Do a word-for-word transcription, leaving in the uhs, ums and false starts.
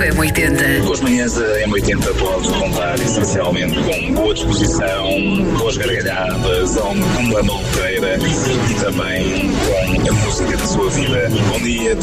M oitenta. As manhãs da M oitenta pode contar essencialmente com boa disposição, boas gargalhadas, uma maluqueira e também com a música da sua vida. Bom dia,